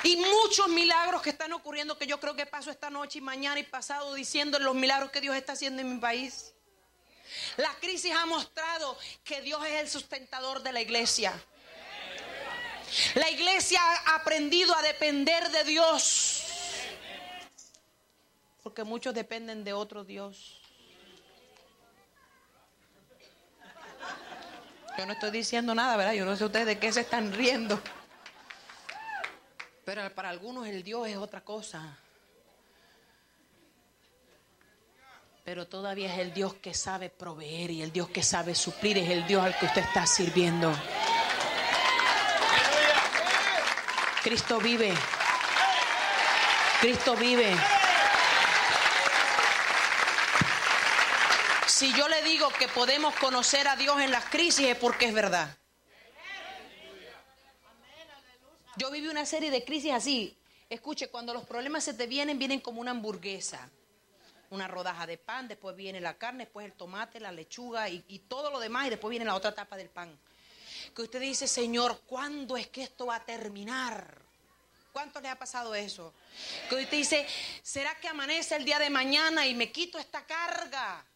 Y muchos milagros que están ocurriendo, que yo creo que paso esta noche y mañana y pasado diciendo los milagros que Dios está haciendo en mi país. La crisis ha mostrado que Dios es el sustentador de la iglesia. La iglesia ha aprendido a depender de Dios, porque muchos dependen de otro Dios. Yo no estoy diciendo nada, ¿verdad? Yo no sé ustedes de qué se están riendo. Pero para algunos el Dios es otra cosa. Pero todavía es el Dios que sabe proveer y el Dios que sabe suplir, es el Dios al que usted está sirviendo. Cristo vive. Cristo vive. Si yo le digo que podemos conocer a Dios en las crisis es porque es verdad. Yo viví una serie de crisis así. Escuche, cuando los problemas se te vienen como una hamburguesa. Una rodaja de pan, después viene la carne, después el tomate, la lechuga y todo lo demás. Y después viene la otra tapa del pan. Que usted dice, Señor, ¿cuándo es que esto va a terminar? ¿Cuánto le ha pasado eso? Que usted dice, ¿será que amanece el día de mañana y me quito esta carga?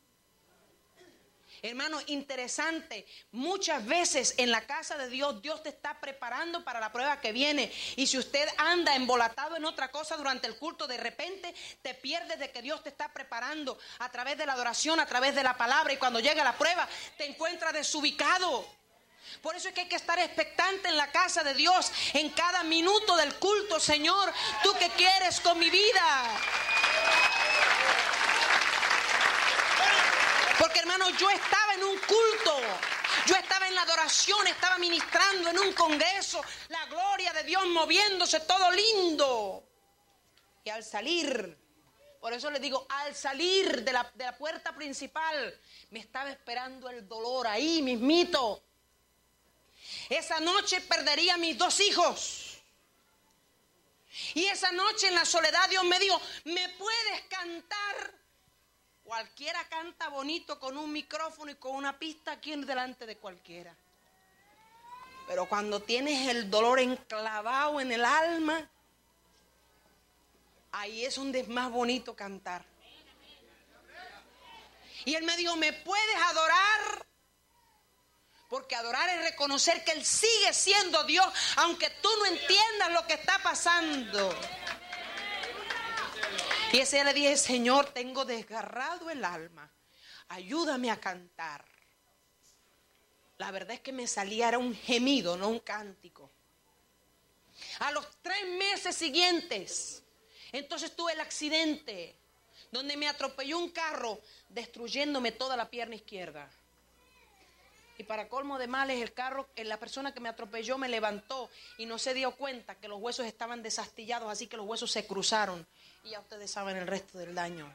Hermano, interesante, muchas veces en la casa de Dios, Dios te está preparando para la prueba que viene. Y si usted anda embolatado en otra cosa durante el culto, de repente te pierdes de que Dios te está preparando a través de la adoración, a través de la palabra. Y cuando llega la prueba, te encuentras desubicado. Por eso es que hay que estar expectante en la casa de Dios, en cada minuto del culto. Señor, ¿tú qué quieres con mi vida? Porque hermano, yo estaba en un culto, yo estaba en la adoración, estaba ministrando en un congreso, la gloria de Dios moviéndose, todo lindo. Y al salir, por eso les digo, al salir de la puerta principal, me estaba esperando el dolor ahí mismito. Esa noche perdería a mis 2 hijos. Y esa noche en la soledad Dios me dijo, ¿me puedes cantar? Cualquiera canta bonito con un micrófono y con una pista aquí delante de cualquiera. Pero cuando tienes el dolor enclavado en el alma, ahí es donde es más bonito cantar. Y él me dijo, ¿me puedes adorar? Porque adorar es reconocer que Él sigue siendo Dios, aunque tú no entiendas lo que está pasando. Y ese día le dije, Señor, tengo desgarrado el alma, ayúdame a cantar. La verdad es que me salía, era un gemido, no un cántico. A los 3 meses siguientes, entonces tuve el accidente, donde me atropelló un carro, destruyéndome toda la pierna izquierda. Y para colmo de males, el carro, la persona que me atropelló me levantó y no se dio cuenta que los huesos estaban desastillados, así que los huesos se cruzaron. Y ya ustedes saben el resto del daño.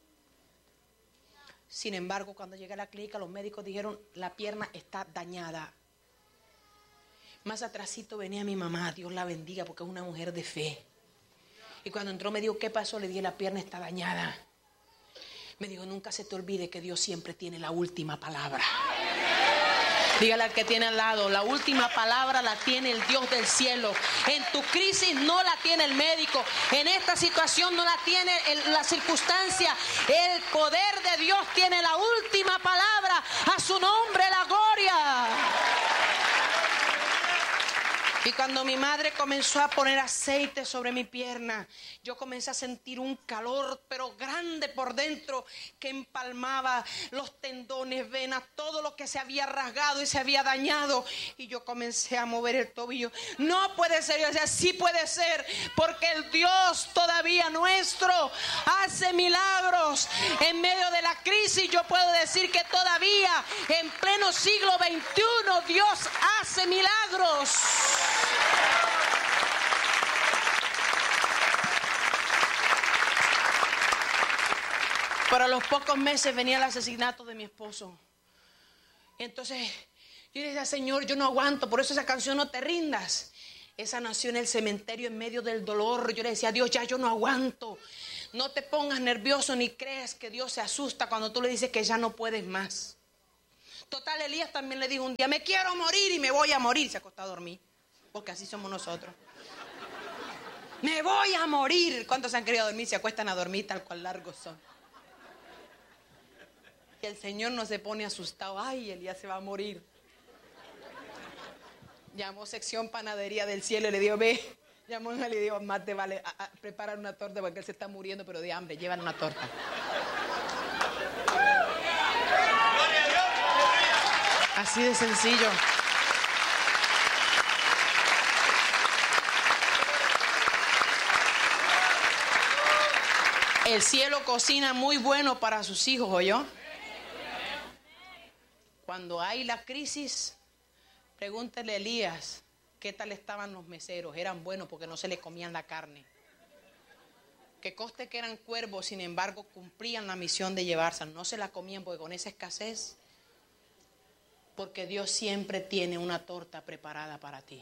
Sin embargo, cuando llegué a la clínica, los médicos dijeron, la pierna está dañada. Más atrásito venía mi mamá, Dios la bendiga, porque es una mujer de fe. Y cuando entró me dijo, ¿qué pasó? Le dije, la pierna está dañada. Me dijo, nunca se te olvide que Dios siempre tiene la última palabra. Dígale al que tiene al lado, la última palabra la tiene el Dios del cielo. En tu crisis no la tiene el médico. En esta situación no la tiene la circunstancia. El poder de Dios tiene la última palabra. A su nombre la gloria. Y cuando mi madre comenzó a poner aceite sobre mi pierna, yo comencé a sentir un calor, pero grande por dentro, que empalmaba los tendones, venas, todo lo que se había rasgado y se había dañado. Y yo comencé a mover el tobillo. No puede ser, yo decía, sí puede ser, porque el Dios todavía nuestro hace milagros. En medio de la crisis yo puedo decir que todavía en pleno siglo XXI Dios hace milagros. Pero a los pocos meses venía el asesinato de mi esposo. Entonces yo le decía, Señor, yo no aguanto, por eso esa canción No te rindas. Esa nació en el cementerio en medio del dolor. Yo le decía, Dios, ya yo no aguanto. No te pongas nervioso ni creas que Dios se asusta cuando tú le dices que ya no puedes más. Total, Elías también le dijo un día, me quiero morir y me voy a morir. Se acostó a dormir, porque así somos nosotros. Me voy a morir. ¿Cuántos se han querido dormir? Se acuestan a dormir tal cual largos son. Y el Señor no se pone asustado. Ay, Elías se va a morir. Llamó sección panadería del cielo y le dijo, ve. Llamó y le dijo, más te vale preparar una torta porque él se está muriendo, pero de hambre. Llevan una torta. Así de sencillo. El cielo cocina muy bueno para sus hijos, ¿oyó? Cuando hay la crisis, pregúntale a Elías, ¿qué tal estaban los meseros? Eran buenos porque no se le comían la carne. Que conste que eran cuervos, sin embargo, cumplían la misión de llevársela. No se la comían porque con esa escasez, porque Dios siempre tiene una torta preparada para ti.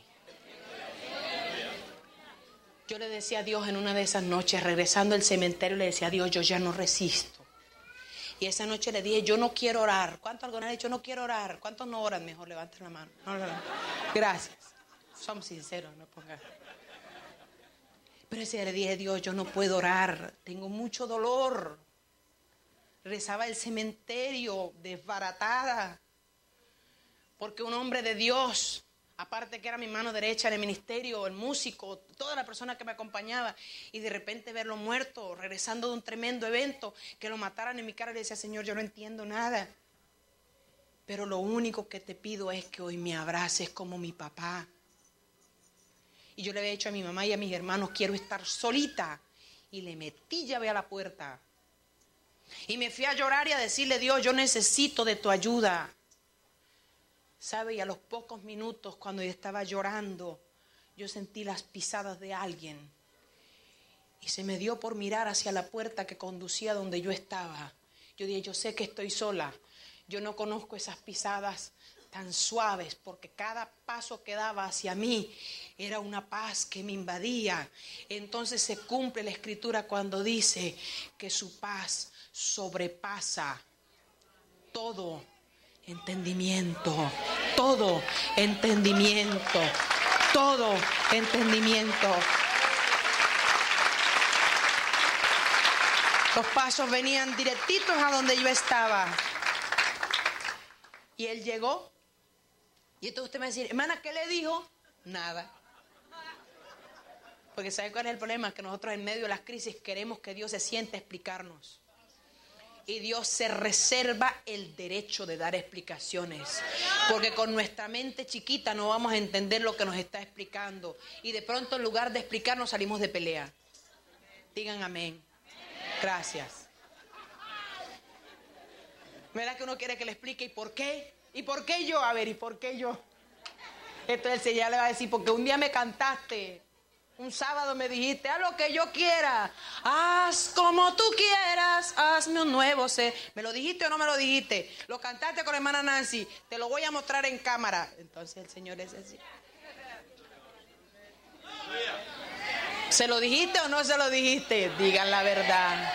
Yo le decía a Dios en una de esas noches, regresando al cementerio, le decía a Dios, yo ya no resisto. Y esa noche le dije, yo no quiero orar. ¿Cuántos alguna han dicho, no quiero orar? ¿Cuántos no oran? Mejor levanten la mano. No. Gracias. Somos sinceros, no pongan. Pero ese día le dije, Dios, yo no puedo orar. Tengo mucho dolor. Rezaba el cementerio desbaratada. Porque un hombre de Dios, aparte que era mi mano derecha en el ministerio, el músico, toda la persona que me acompañaba, y de repente verlo muerto, regresando de un tremendo evento, que lo mataran en mi cara, le decía, Señor, yo no entiendo nada. Pero lo único que te pido es que hoy me abraces como mi papá. Y yo le había dicho a mi mamá y a mis hermanos, quiero estar solita. Y le metí llave a la puerta. Y me fui a llorar y a decirle, Dios, yo necesito de tu ayuda. ¿Sabe? Y a los pocos minutos, cuando yo estaba llorando, yo sentí las pisadas de alguien. Y se me dio por mirar hacia la puerta que conducía donde yo estaba. Yo dije, yo sé que estoy sola. Yo no conozco esas pisadas tan suaves, porque cada paso que daba hacia mí era una paz que me invadía. Entonces se cumple la escritura cuando dice que su paz sobrepasa todo entendimiento, todo entendimiento, todo entendimiento. Los pasos venían directitos a donde yo estaba. Y él llegó. Y entonces usted me va a decir, hermana, ¿qué le dijo? Nada. Porque ¿sabe cuál es el problema? Que nosotros en medio de las crisis queremos que Dios se siente a explicarnos. Y Dios se reserva el derecho de dar explicaciones. Porque con nuestra mente chiquita no vamos a entender lo que nos está explicando. Y de pronto en lugar de explicarnos salimos de pelea. Digan amén. Gracias. ¿Verdad que uno quiere que le explique? ¿Y por qué? ¿Y por qué yo? A ver, ¿y por qué yo? Entonces ella le va a decir, porque un día me cantaste. Un sábado me dijiste, haz lo que yo quiera, haz como tú quieras, hazme un nuevo ser. ¿Me lo dijiste o no me lo dijiste? Lo cantaste con la hermana Nancy, te lo voy a mostrar en cámara. Entonces el Señor es así. ¿Se lo dijiste o no se lo dijiste? Digan la verdad.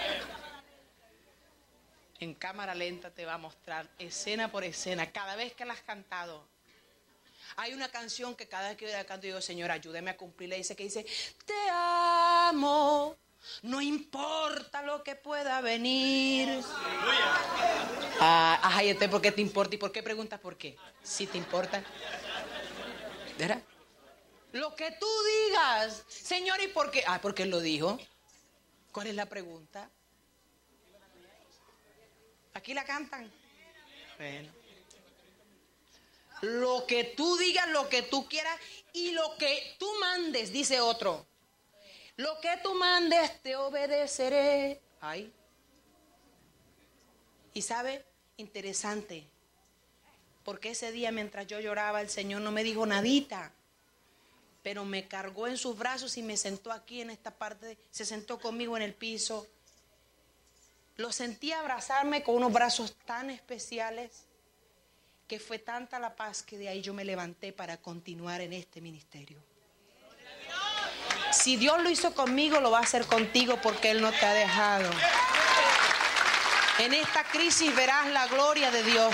En cámara lenta te va a mostrar escena por escena, cada vez que la has cantado. Hay una canción que cada vez que yo la canto digo, Señor, ayúdame a cumplirla. Dice que dice, te amo, no importa lo que pueda venir. Ajá, ¿y entonces por qué te importa? ¿Y por qué preguntas por qué? Si te importa. ¿Verdad? Lo que tú digas, Señor, ¿y por qué? Porque Él lo dijo. ¿Cuál es la pregunta? ¿Aquí la cantan? Bueno. Lo que tú digas, lo que tú quieras y lo que tú mandes, dice otro. Lo que tú mandes te obedeceré. Ay. Y sabe, interesante, porque ese día mientras yo lloraba el Señor no me dijo nadita, pero me cargó en sus brazos y me sentó aquí en esta parte, se sentó conmigo en el piso. Lo sentí abrazarme con unos brazos tan especiales, que fue tanta la paz que de ahí yo me levanté para continuar en este ministerio. Si Dios lo hizo conmigo, lo va a hacer contigo porque Él no te ha dejado. En esta crisis verás la gloria de Dios.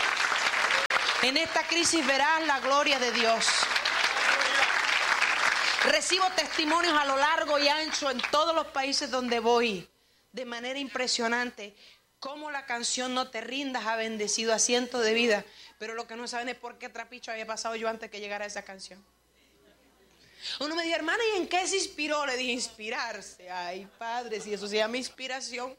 En esta crisis verás la gloria de Dios. Recibo testimonios a lo largo y ancho en todos los países donde voy, de manera impresionante, cómo la canción No te rindas ha bendecido a cientos de vidas. Pero lo que no saben es por qué trapicho había pasado yo antes que llegara esa canción. Uno me dijo, hermana, ¿y en qué se inspiró? Le dije, inspirarse. Ay, padre, si eso se llama inspiración.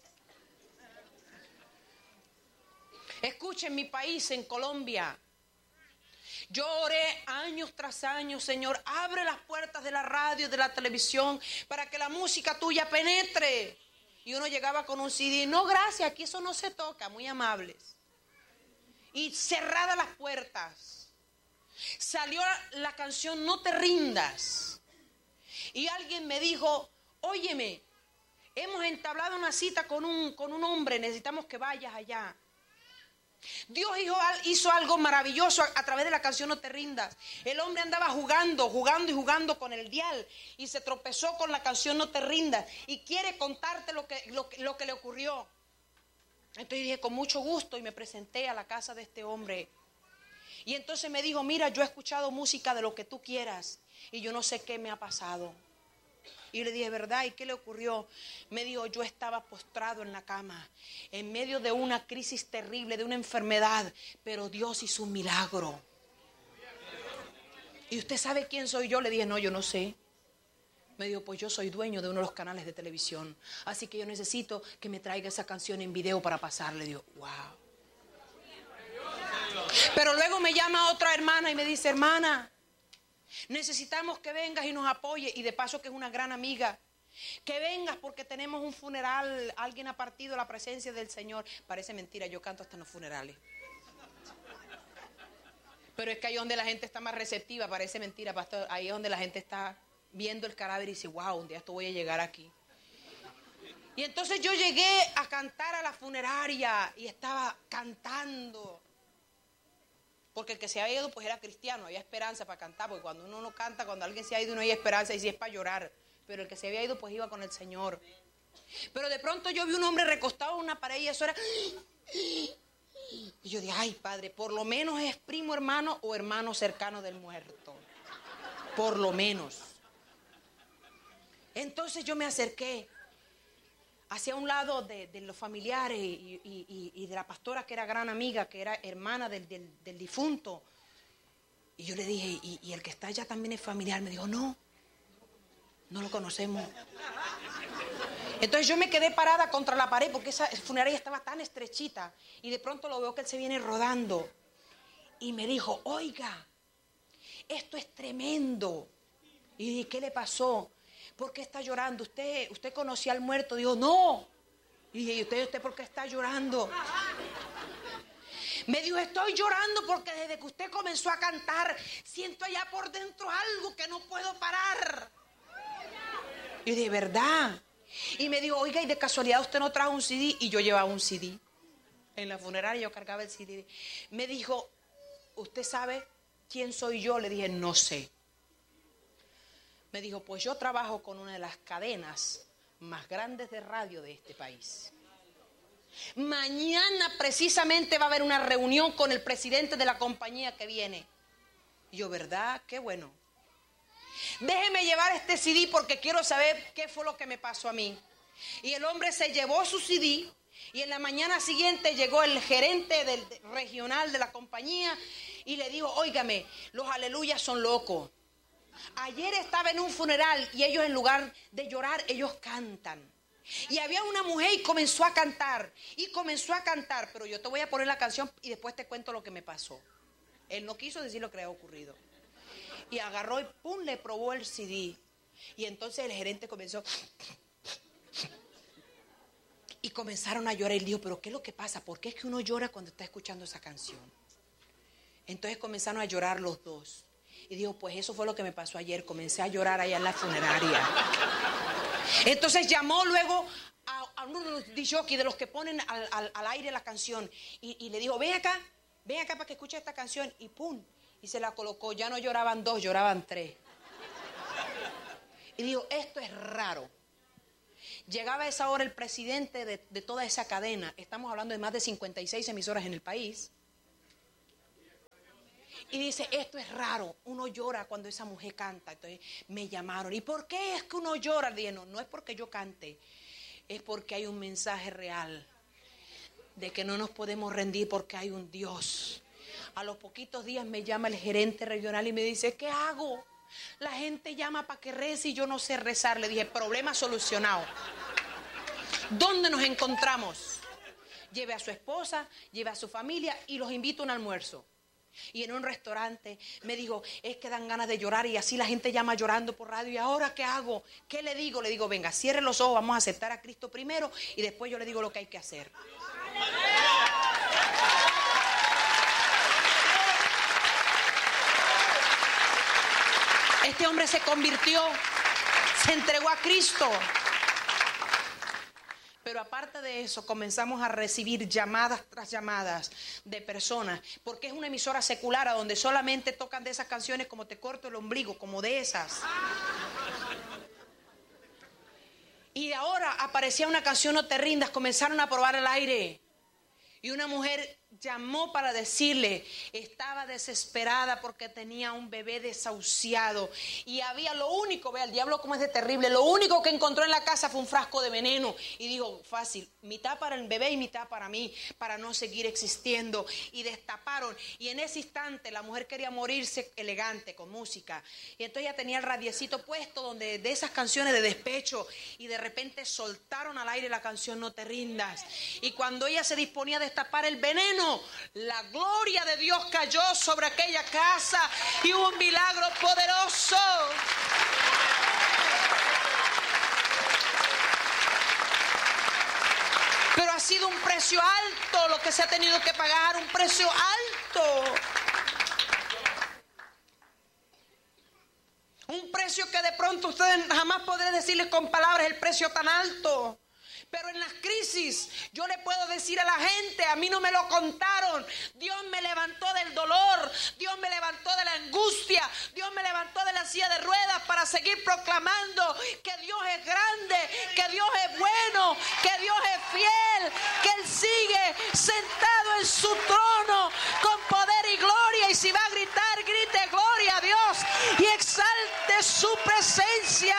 Escuchen, mi país, en Colombia, yo oré años tras años, Señor, abre las puertas de la radio, de la televisión, para que la música tuya penetre. Y uno llegaba con un CD, no, gracias, aquí eso no se toca, muy amables. Y cerradas las puertas, salió la canción No te rindas. Y alguien me dijo, óyeme, hemos entablado una cita con un hombre, necesitamos que vayas allá. Dios hizo algo maravilloso a través de la canción No te rindas. El hombre andaba jugando con el dial y se tropezó con la canción No te rindas y quiere contarte lo que le ocurrió. Entonces dije, con mucho gusto, y me presenté a la casa de este hombre. Y entonces me dijo, mira, yo he escuchado música de lo que tú quieras y yo no sé qué me ha pasado. Y le dije, ¿verdad? ¿Y qué le ocurrió? Me dijo, yo estaba postrado en la cama, en medio de una crisis terrible, de una enfermedad, pero Dios hizo un milagro. ¿Y usted sabe quién soy yo? Le dije, no, yo no sé. Me dijo, pues yo soy dueño de uno de los canales de televisión, así que yo necesito que me traiga esa canción en video para pasarle. Digo, wow. Pero luego me llama otra hermana y me dice, hermana, necesitamos que vengas y nos apoyes, y de paso que es una gran amiga, que vengas porque tenemos un funeral, alguien ha partido a la presencia del Señor. Parece mentira, yo canto hasta en los funerales. Pero es que ahí donde la gente está más receptiva, parece mentira, pastor, ahí es donde la gente está viendo el cadáver y dice, wow, un día esto voy a llegar aquí. Y entonces yo llegué a cantar a la funeraria y estaba cantando. Porque el que se había ido pues era cristiano, había esperanza para cantar, porque cuando uno no canta, cuando alguien se ha ido no hay esperanza, y si es para llorar. Pero el que se había ido pues iba con el Señor. Pero de pronto yo vi un hombre recostado en una pared y eso era... Y yo dije, ay, Padre, por lo menos es primo hermano o hermano cercano del muerto. Por lo menos. Entonces yo me acerqué hacia un lado de los familiares y de la pastora, que era gran amiga, que era hermana del difunto. Y yo le dije, ¿y el que está allá también es familiar? Me dijo, no lo conocemos. Entonces yo me quedé parada contra la pared porque esa funeraria estaba tan estrechita. Y de pronto lo veo que él se viene rodando. Y me dijo, oiga, esto es tremendo. Y dije, ¿qué le pasó? ¿Por qué está llorando? ¿Usted conocía al muerto? Dijo, no. Y dije, ¿y usted por qué está llorando? Me dijo, estoy llorando porque desde que usted comenzó a cantar, siento allá por dentro algo que no puedo parar. Y de verdad. Y me dijo, oiga, ¿y de casualidad usted no trajo un CD? Y yo llevaba un CD. En la funeraria yo cargaba el CD. Me dijo, ¿usted sabe quién soy yo? Le dije, no sé. Me dijo, pues yo trabajo con una de las cadenas más grandes de radio de este país. Mañana precisamente va a haber una reunión con el presidente de la compañía que viene. Y yo, ¿verdad? Qué bueno. Déjeme llevar este CD porque quiero saber qué fue lo que me pasó a mí. Y el hombre se llevó su CD y en la mañana siguiente llegó el gerente del regional de la compañía y le dijo, óigame, los aleluyas son locos. Ayer estaba en un funeral y ellos en lugar de llorar, ellos cantan. Y había una mujer y comenzó a cantar. Pero yo te voy a poner la canción y después te cuento lo que me pasó. Él no quiso decir lo que le había ocurrido. Y agarró y pum, le probó el CD. Y entonces el gerente comenzó. Y comenzaron a llorar. Y él dijo, ¿pero qué es lo que pasa? ¿Por qué es que uno llora cuando está escuchando esa canción? Entonces comenzaron a llorar los dos. Y dijo, pues eso fue lo que me pasó ayer. Comencé a llorar allá en la funeraria. Entonces llamó luego a uno de los disc-jockeys, de los que ponen al aire la canción. Y le dijo, ven acá para que escuche esta canción. Y pum, y se la colocó. Ya no lloraban dos, lloraban tres. Y dijo, esto es raro. Llegaba a esa hora el presidente de toda esa cadena. Estamos hablando de más de 56 emisoras en el país. Y dice, esto es raro, uno llora cuando esa mujer canta. Entonces me llamaron, ¿y por qué es que uno llora? Dije, no es porque yo cante, es porque hay un mensaje real de que no nos podemos rendir porque hay un Dios. A los poquitos días me llama el gerente regional y me dice, ¿qué hago? La gente llama para que rece y yo no sé rezar. Le dije, problema solucionado. ¿Dónde nos encontramos? Lleve a su esposa, lleve a su familia y los invito a un almuerzo. Y en un restaurante me dijo, es que dan ganas de llorar y así la gente llama llorando por radio. ¿Y ahora qué hago? ¿Qué le digo? Le digo, venga, cierre los ojos, vamos a aceptar a Cristo primero y después yo le digo lo que hay que hacer. Este hombre se convirtió, se entregó a Cristo. Pero aparte de eso, comenzamos a recibir llamadas tras llamadas de personas, porque es una emisora secular a donde solamente tocan de esas canciones como Te corto el ombligo, como de esas. Y ahora aparecía una canción, No te rindas, comenzaron a probar el aire. Y una mujer llamó para decirle, estaba desesperada porque tenía un bebé desahuciado y había lo único, vea el diablo como es de terrible, lo único que encontró en la casa fue un frasco de veneno y dijo, fácil, mitad para el bebé y mitad para mí, para no seguir existiendo, y destaparon y en ese instante la mujer quería morirse elegante con música y entonces ella tenía el radiecito puesto donde de esas canciones de despecho y de repente soltaron al aire la canción No te rindas y cuando ella se disponía a destapar el veneno, la gloria de Dios cayó sobre aquella casa y hubo un milagro poderoso. Pero ha sido un precio alto lo que se ha tenido que pagar, un precio alto. Un precio que de pronto ustedes jamás podré decirles con palabras el precio tan alto. Pero en las crisis yo le puedo decir a la gente, a mí no me lo contaron, Dios me levantó del dolor, Dios me levantó de la angustia, Dios me levantó de la silla de ruedas para seguir proclamando que Dios es grande, que Dios es bueno, que Dios es fiel, que Él sigue sentado en su trono con poder y gloria, y si va a gritar, grite gloria a Dios y exalte su presencia.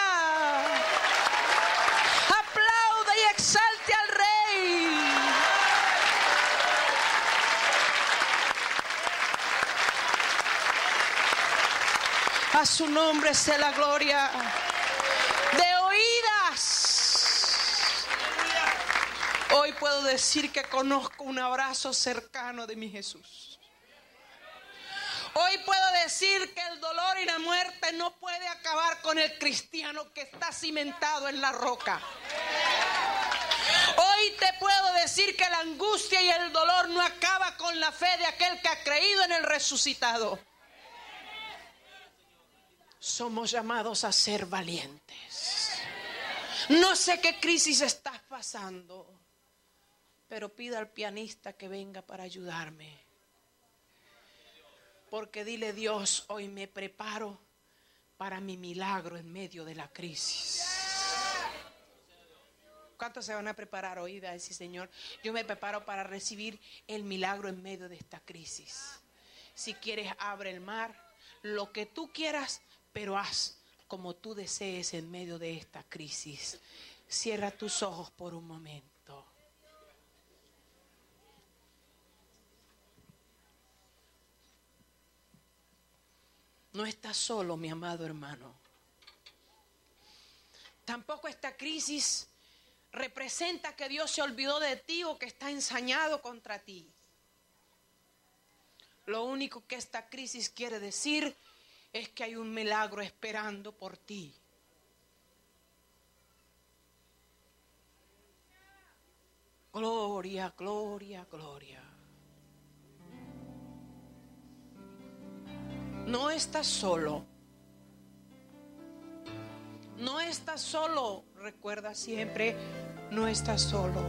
Y exalte al Rey. A su nombre sea la gloria. De oídas, hoy puedo decir que conozco un abrazo cercano de mi Jesús. Hoy puedo decir que el dolor y la muerte no puede acabar con el cristiano que está cimentado en la roca. Hoy te puedo decir que la angustia y el dolor no acaba con la fe de aquel que ha creído en el resucitado. Somos llamados a ser valientes. No sé qué crisis estás pasando, pero pida al pianista que venga para ayudarme. Porque dile, Dios, hoy me preparo para mi milagro en medio de la crisis. ¿Cuántos se van a preparar hoy? Va a decir, Señor, yo me preparo para recibir el milagro en medio de esta crisis. Si quieres, abre el mar, lo que tú quieras, pero haz como tú desees en medio de esta crisis. Cierra tus ojos por un momento. No estás solo, mi amado hermano. Tampoco esta crisis representa que Dios se olvidó de ti o que está ensañado contra ti. Lo único que esta crisis quiere decir es que hay un milagro esperando por ti. Gloria, gloria, gloria. No estás solo. No estás solo. Recuerda siempre, no estás solo.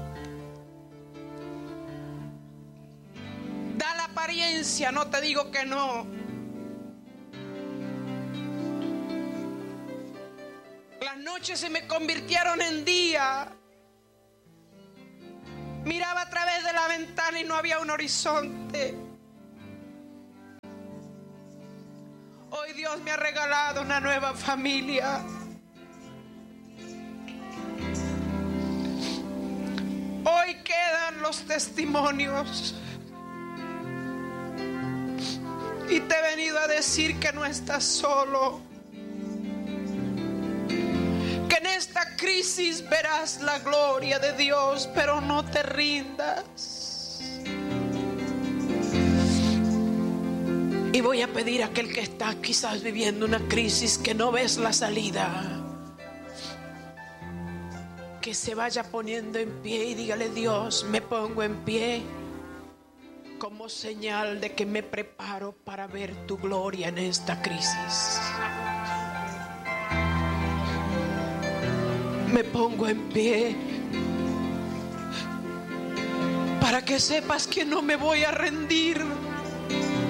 Da la apariencia, no te digo que no. Las noches se me convirtieron en día. Miraba a través de la ventana y no había un horizonte. hoy Dios me ha regalado una nueva familia. Hoy quedan los testimonios. Y te he venido a decir que no estás solo. Que en esta crisis verás la gloria de Dios, pero no te rindas. Y voy a pedir a aquel que está quizás viviendo una crisis, que no ves la salida, que se vaya poniendo en pie y dígale: Dios, me pongo en pie como señal de que me preparo para ver tu gloria en esta crisis. Me pongo en pie para que sepas que no me voy a rendir,